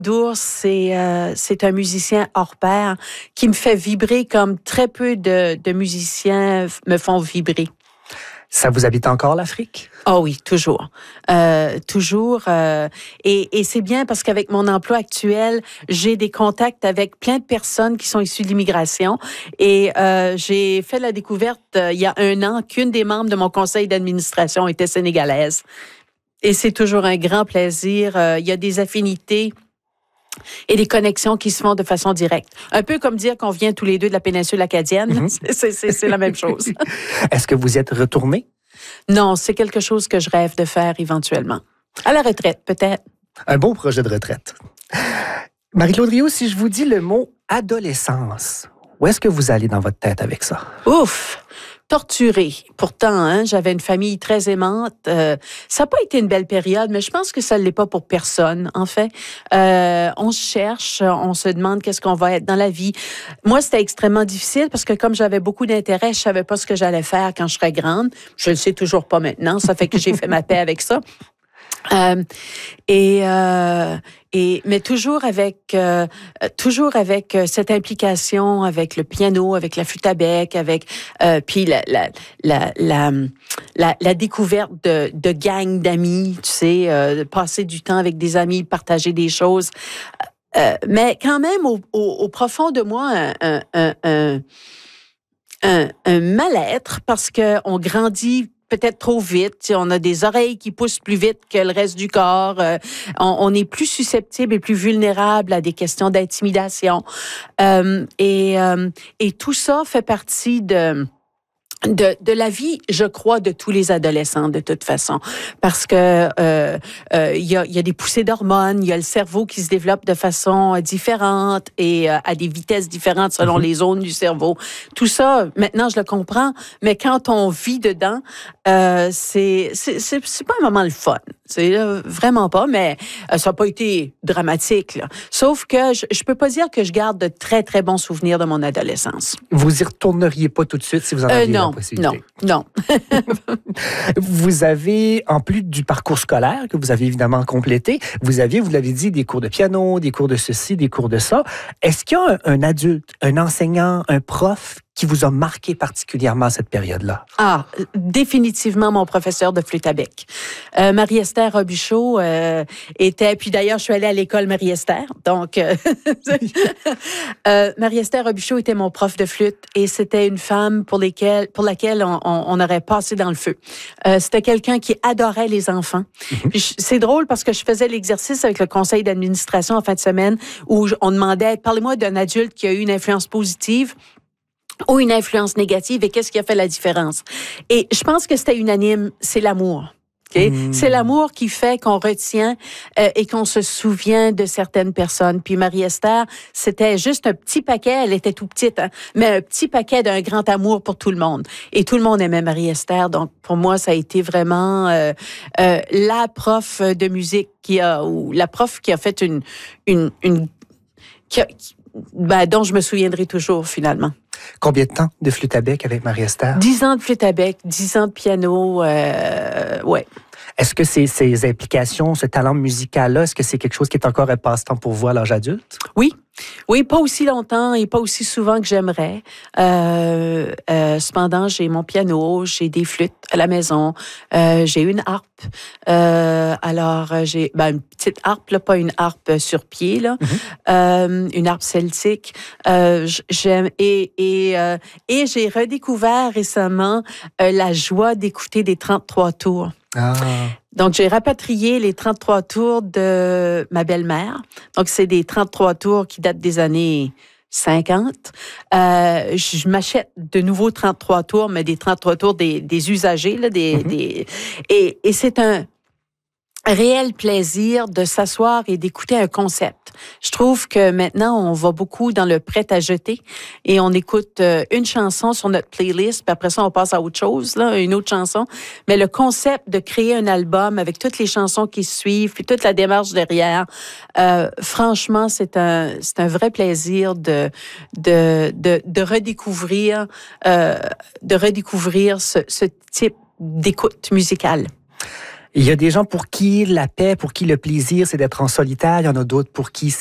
Dours, c'est un musicien hors pair qui me fait vibrer comme très peu de musiciens me font vibrer. Ça vous habite encore l'Afrique? Ah oui, toujours. Toujours. Et c'est bien parce qu'avec mon emploi actuel, j'ai des contacts avec plein de personnes qui sont issues de l'immigration. Et j'ai fait la découverte il y a 1 an qu'une des membres de mon conseil d'administration était sénégalaise. Et c'est toujours un grand plaisir. Il y a des affinités et des connexions qui se font de façon directe. Un peu comme dire qu'on vient tous les deux de la péninsule acadienne. C'est la même chose. Est-ce que vous êtes retourné? Non, c'est quelque chose que je rêve de faire éventuellement. À la retraite, peut-être. Un beau projet de retraite. Marie-Claude Rioux, si je vous dis le mot adolescence, où est-ce que vous allez dans votre tête avec ça? Ouf! Torturée. Pourtant, hein, j'avais une famille très aimante. Ça n'a pas été une belle période, mais je pense que ça ne l'est pas pour personne, en fait. On se cherche, on se demande qu'est-ce qu'on va être dans la vie. Moi, c'était extrêmement difficile parce que comme j'avais beaucoup d'intérêt, je ne savais pas ce que j'allais faire quand je serais grande. Je ne le sais toujours pas maintenant. Ça fait que j'ai fait ma paix avec ça. Mais toujours avec cette implication avec le piano, avec la flûte à bec, avec puis la découverte de gangs d'amis, tu sais, de passer du temps avec des amis, partager des choses. Mais quand même au profond de moi un mal-être parce que on grandit peut-être trop vite. On a des oreilles qui poussent plus vite que le reste du corps. On est plus susceptible et plus vulnérable à des questions d'intimidation. Et tout ça fait partie de la vie, je crois, de tous les adolescents, de toute façon. Parce que il y a des poussées d'hormones, il y a le cerveau qui se développe de façon différente et à des vitesses différentes selon les zones du cerveau. Tout ça, maintenant, je le comprends, mais quand on vit dedans, c'est pas un moment le fun. C'est vraiment pas, mais ça n'a pas été dramatique, là. Sauf que je peux pas dire que je garde de très, très bons souvenirs de mon adolescence. Vous y retourneriez pas tout de suite si vous en aviez la possibilité? Non. Vous avez, en plus du parcours scolaire que vous avez évidemment complété, vous l'avez dit, des cours de piano, des cours de ceci, des cours de ça. Est-ce qu'il y a un adulte, un enseignant, un prof qui vous a marqué particulièrement cette période-là? Ah, définitivement mon professeur de flûte à bec. Marie-Esther Robuchon était... Puis d'ailleurs, je suis allée à l'école Marie-Esther. Donc, Marie-Esther Robuchon était mon prof de flûte et c'était une femme pour laquelle on aurait passé dans le feu. C'était quelqu'un qui adorait les enfants. Puis c'est drôle parce que je faisais l'exercice avec le conseil d'administration en fin de semaine où on demandait, parlez-moi d'un adulte qui a eu une influence positive ou une influence négative et qu'est-ce qui a fait la différence. Et je pense que c'était unanime, c'est l'amour. Okay? C'est l'amour qui fait qu'on retient et qu'on se souvient de certaines personnes. Puis Marie-Esther, c'était juste un petit paquet, elle était tout petite, hein, mais un petit paquet d'un grand amour pour tout le monde. Et tout le monde aimait Marie-Esther, donc pour moi, ça a été vraiment la prof de musique ou la prof qui a fait dont je me souviendrai toujours, finalement. Combien de temps de flûte à bec avec Marie-Esther? 10 ans de flûte à bec, 10 ans de piano, ouais. Est-ce que ces implications, ce talent musical-là, est-ce que c'est quelque chose qui est encore un passe-temps pour vous à l'âge adulte? Oui. Oui, pas aussi longtemps et pas aussi souvent que j'aimerais. Cependant, j'ai mon piano, j'ai des flûtes à la maison, j'ai une harpe. Alors, j'ai une petite harpe, là, pas une harpe sur pied, là, une harpe celtique. J'aime et j'ai redécouvert récemment la joie d'écouter des 33 tours. Ah. Donc, j'ai rapatrié les 33 tours de ma belle-mère. Donc, c'est des 33 tours qui datent des années 50. Je m'achète de nouveaux 33 tours, mais des 33 tours des usagers, là, et c'est un réel plaisir de s'asseoir et d'écouter un concept. Je trouve que maintenant, on va beaucoup dans le prêt à jeter et on écoute une chanson sur notre playlist, puis après ça, on passe à autre chose, là, une autre chanson. Mais le concept de créer un album avec toutes les chansons qui suivent, puis toute la démarche derrière, franchement, c'est un vrai plaisir de redécouvrir ce type d'écoute musicale. Il y a des gens pour qui la paix, pour qui le plaisir, c'est d'être en solitaire. Il y en a d'autres pour qui